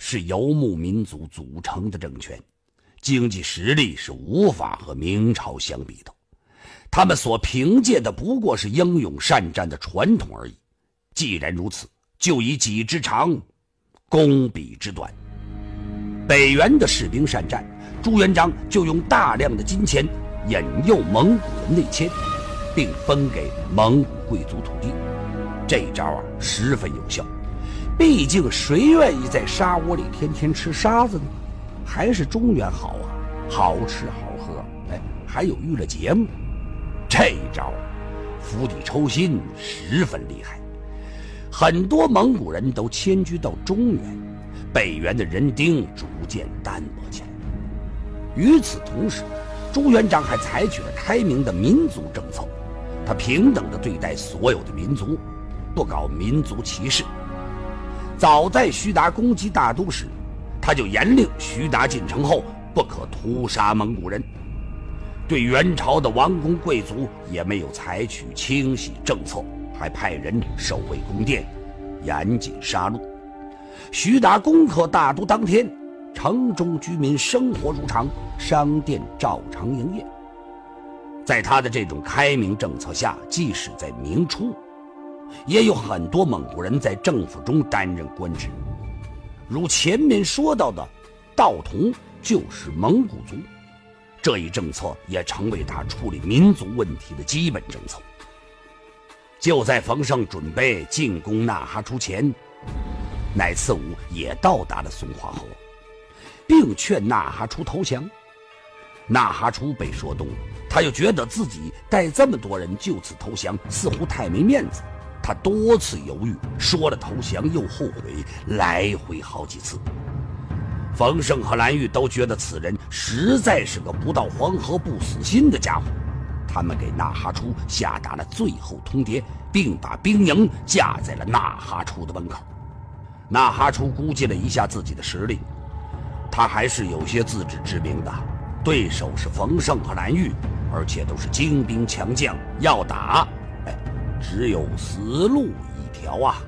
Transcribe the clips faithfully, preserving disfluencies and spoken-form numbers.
是游牧民族组成的政权，经济实力是无法和明朝相比的。他们所凭借的不过是英勇善战的传统而已。既然如此，就以己之长攻彼之短。北元的士兵善战，朱元璋就用大量的金钱引诱蒙古人内迁，并分给蒙古贵族土地。这一招啊十分有效，毕竟谁愿意在沙窝里天天吃沙子呢？还是中原好啊，好吃好喝，哎，还有娱乐节目。这一招釜底抽薪，十分厉害。很多蒙古人都迁居到中原，北元的人丁逐渐单薄起来。与此同时，朱元璋还采取了开明的民族政策，他平等地对待所有的民族，不搞民族歧视。早在徐达攻击大都时，他就严令徐达进城后不可屠杀蒙古人。对元朝的王公贵族也没有采取清洗政策，还派人守卫宫殿，严禁杀戮。徐达攻克大都当天，城中居民生活如常，商店照常营业。在他的这种开明政策下，即使在明初，也有很多蒙古人在政府中担任官职。如前面说到的，道童就是蒙古族，这一政策也成为他处理民族问题的基本政策。就在冯胜准备进攻纳哈出前，乃次武也到达了松花河，并劝纳哈出投降。纳哈出被说动了，他又觉得自己带这么多人就此投降，似乎太没面子。他多次犹豫，说了投降又后悔，来回好几次。冯胜和蓝玉都觉得此人实在是个不到黄河不死心的家伙，他们给纳哈出下达了最后通牒，并把兵营架在了纳哈出的门口。纳哈出估计了一下自己的实力，他还是有些自知之明的，对手是冯胜和蓝玉，而且都是精兵强将，要打，哎，只有死路一条啊！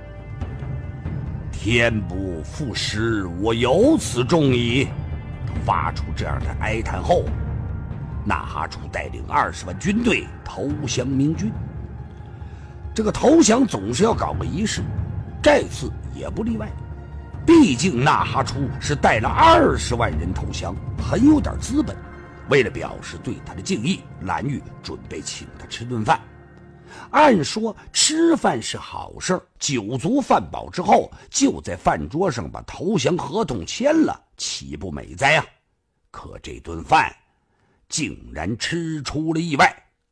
天不负时，我有此重矣。发出这样的哀叹后，纳哈出带领二十万军队投降明军。这个投降总是要搞个仪式，这次也不例外。毕竟纳哈出是带了二十万人投降，很有点资本。为了表示对他的敬意，蓝玉准备请他吃顿饭。按说吃饭是好事，酒足饭饱之后，就在饭桌上把投降合同签了，岂不美哉啊？可这顿饭竟然吃出了意外。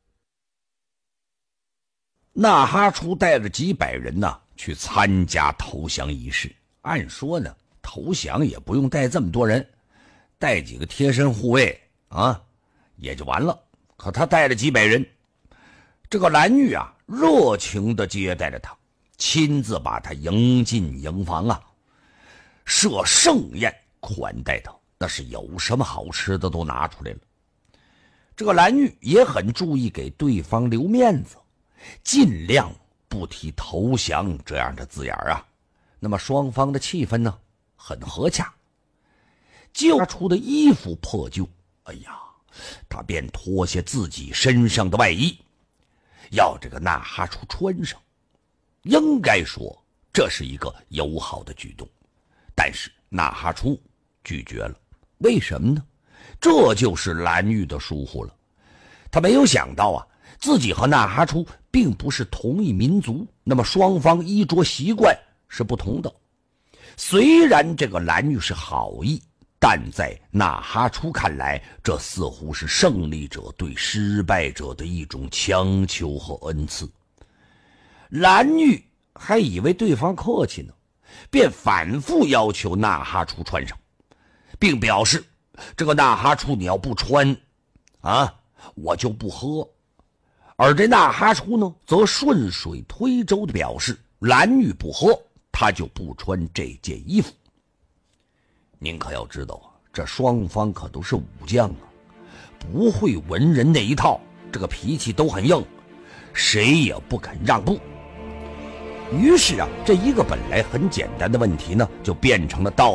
纳哈出带着几百人呢去参加投降仪式。按说呢，投降也不用带这么多人，带几个贴身护卫啊，也就完了。可他带了几百人。这个蓝玉啊，热情地接待了他，亲自把他迎进营房啊，设盛宴款待他，那是有什么好吃的都拿出来了。这个蓝玉也很注意给对方留面子，尽量不提投降这样的字眼啊。那么双方的气氛呢，很和洽。就出的衣服破旧，哎呀，他便脱下自己身上的外衣，要这个纳哈出穿上。应该说这是一个友好的举动，但是纳哈出拒绝了。为什么呢？这就是蓝玉的疏忽了。他没有想到啊，自己和纳哈出并不是同一民族，那么双方衣着习惯是不同的。虽然这个蓝玉是好意，但在纳哈出看来，这似乎是胜利者对失败者的一种强求和恩赐。蓝玉还以为对方客气呢，便反复要求纳哈出穿上，并表示这个纳哈出你要不穿啊，我就不喝。而这纳哈出呢，则顺水推舟地表示，蓝玉不喝，他就不穿这件衣服。您可要知道啊，这双方可都是武将啊，不会文人那一套，这个脾气都很硬，谁也不肯让步。于是啊，这一个本来很简单的问题呢，就变成了道